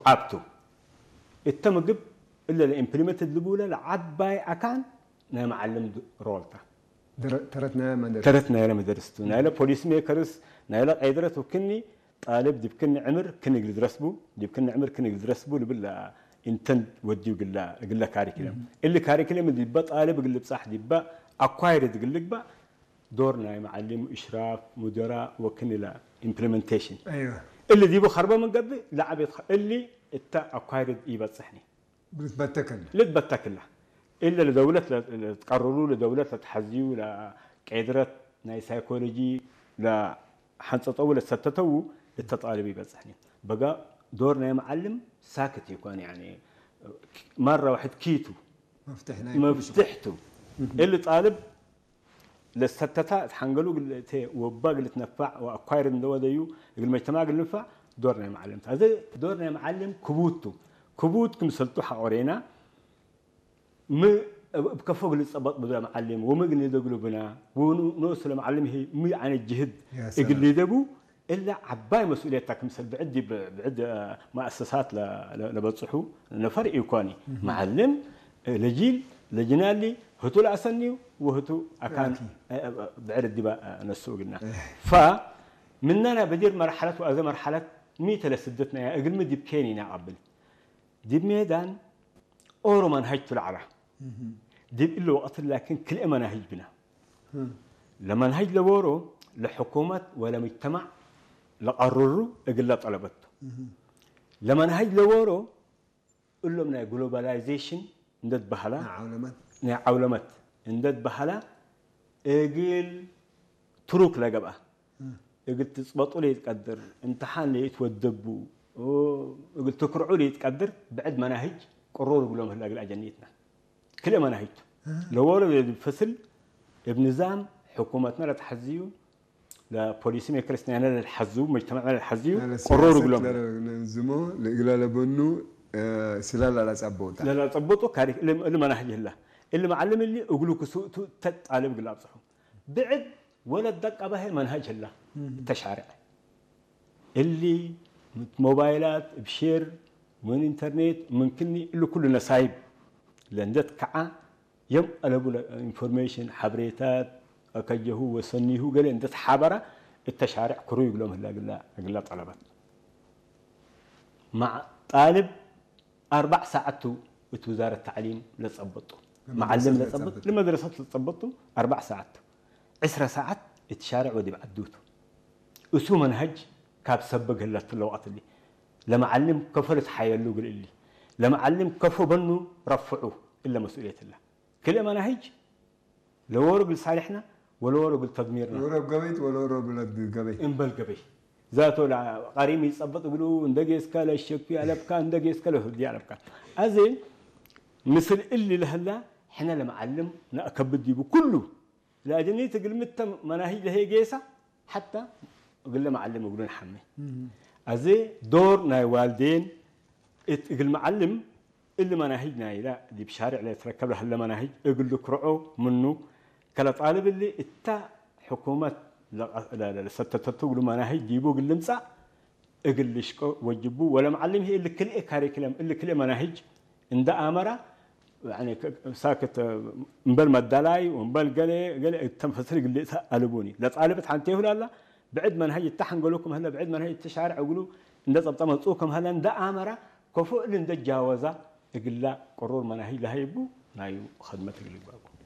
عبتو التمجب إلا الإمبلمنت اللي لعباي أكان نعم علم رولتا ترتنا يا مدرستو نايلا بوليس ميكرس نايلا قيدرت وكني طالب دي بكني عمر كني يقدر درسبو دي بكني عمر كني يقدر درسبو لبلا انتند وديو قلا كاريكلم اللي كاريكلم دي با طالب قل بصح دي با اكوايرد قل لك با دورنا يا معلم اشراف مدراء وكني لا امبلمنتيشن ايوه اللي دي خربه من قبل لعب اللي انت اكوايرد يبصحني لتبتكل الا لدوله تقرروا لدوله تحزيو لقيدرت ناي سايكولوجي لا حنصطو لستتو التطالب يبصحني بقى دورنا يا معلم ساكت يكون يعني مره واحد كيتو مفتحته اللي طالب لستتا تحنقلوا قلت وباق اللي تنفع واكواير ندو ديو المجتمع قال نفع دورنا يا معلم هذا دورنا يا معلم كبوتكم سلطوا حورينا ما بكفوق اللي صبط بدا معلم وما قلنا يدقلوا بنا ونوصل معلم هي مي عن الجهد اللي يدبو الا عباي مسؤوليتك مثل بعد مؤسسات لبصحوا نفرق يكوني معلم لجيل لجنالي هتو لاسني وهتو اكان بعد الدباء نسوق لنا فمننا بدير مرحله وهذا مرحله ميت لسدتنا يا اقل مدي بكيني نقبل دي ميدان اورو منهج العرا دي له وقت لكن كل مناهج بنا لما نهج لورو لحكومه ولا مجتمع لقرروا اقل طلبته لما نهج لورو قول لهم جلوباليزيشن ندد بحلا عولمت ندد بحلا اقل تروك لقبه اقل تصبطوا لي يتقدر امتحان لي يتودبوا اقل تكرعوا لي يتقدر بعد مناهج قرروا يقول لهم هلا اجنيتنا كل مناهج لو ورا الفصل بنظام حكومتنا لا تحزيو لا بوليس ميكرسنا للحزو مجتمعنا للحزيو قرروا يقول لهم ننظمو لا بنو سلال لا صبوتا لا صبوتو كاري اللي مناهج الله اللي معلم اللي اقولوا كسو تطالب قلاب صحو بعد ولا الدقه به منهج الله التشارع اللي موبايلات بشير من انترنت ممكنني اللي كلنا سايب لندت كعا يوم قلبوا انفورميشن حبريتات اكجهو وسنيهو قال اندت حبره التشارع كرو يقولون هلا طلبات مع طالب 4 ساعات وزاره التعليم لتصبطوا معلم لتصبط المدرسه لتصبطوا 4 ساعات 10 ساعات التشارع ودي بعدوته اسو منهج كاب سبق هلا الوقت اللي لما علم كفرت حيلو قل لي لما علم كفو بنو رفعوه الا مسؤوليه الله كل مناهج لو ورق لصالحنا ولا ورق لتدميرنا ورق قبيت ولا ورق قبيت انبل قبي ذاته قريم يصبط يقولوا اندقي اسكالا الشكي على بكا اندقي اسكالا هدي على بكا ازين مثل اللي لهلا احنا لما علم ناكبد يبو كله لا جني تقول متى مناهج لهي قيسه حتى قل له معلم يقولون حمي ازي دور ناي والدين تقول معلم اللي مناهجنا لا دي بشارع لا يتركب له هلا مناهج يقول لك رعوا منه كلا طالب اللي اتا حكومه لا ستتتو له مناهج جيبوا قل لمصا يقول لشكو وجبوا ولا معلم هي اللي كل كاريكلم اللي كل مناهج عند امره يعني ساكت مبل مدلاي ومبل قال تنفسر قال لي قلبوني لا طالبت حنتيه ولا بعد منهج التحن نقول لكم هلا بعد منهج التشارع يقولوا ان طبطم صوكم هلا ان امره كفو اللي تجاوزه يقول لا قرور مناهج لهيبو نايو خدمتك اللي بابو